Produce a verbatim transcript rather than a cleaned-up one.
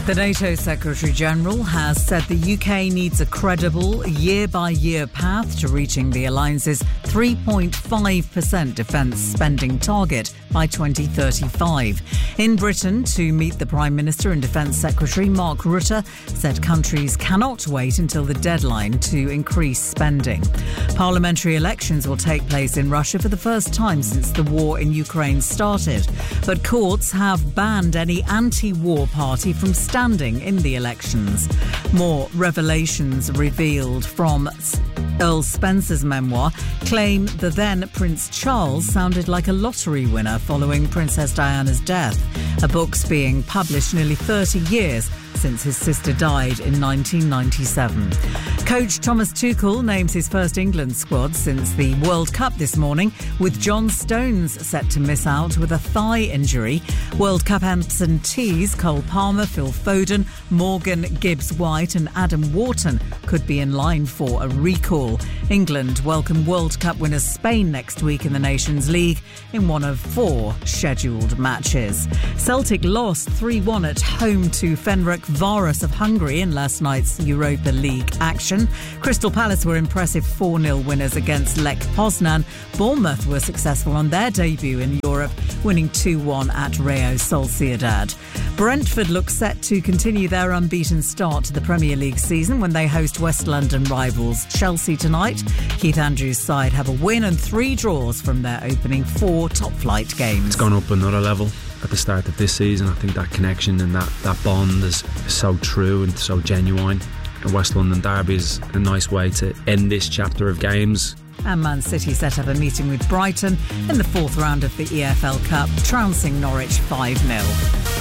The NATO Secretary-General has said the U K needs a credible, year-by-year path to reaching the alliance's three point five percent defence spending target by twenty thirty-five. In Britain, to meet the Prime Minister and Defence Secretary, Mark Rutte said countries cannot wait until the deadline to increase spending. Parliamentary elections will take place in Russia for the first time since the war in Ukraine started. But courts have banned any anti-war party from standing in the elections. More revelations revealed from Earl Spencer's memoir claim the then Prince Charles sounded like a lottery winner following Princess Diana's death. A book's being published nearly thirty years since his sister died in nineteen ninety-seven. Coach Thomas Tuchel names his first England squad since the World Cup this morning, with John Stones set to miss out with a thigh injury. World Cup absentees Cole Palmer, Phil Foden, Morgan Gibbs-White and Adam Wharton could be in line for a recall. England welcome World Cup winners Spain next week in the Nations League in one of four scheduled matches. Celtic lost three one at home to Ferencváros of Hungary in last night's Europa League action. Crystal Palace were impressive four nil winners against Lech Poznan. Bournemouth were successful on their debut in Europe, winning two one at Real Sociedad. Brentford look set to continue their unbeaten start to the Premier League season when they host West London rivals Chelsea tonight. Keith Andrews' side have a win and three draws from their opening four top-flight games. It's gone up another level at the start of this season. I think that connection and that, that bond is so true and so genuine. The West London derby is a nice way to end this chapter of games. And Man City set up a meeting with Brighton in the fourth round of the E F L Cup, trouncing Norwich five nil.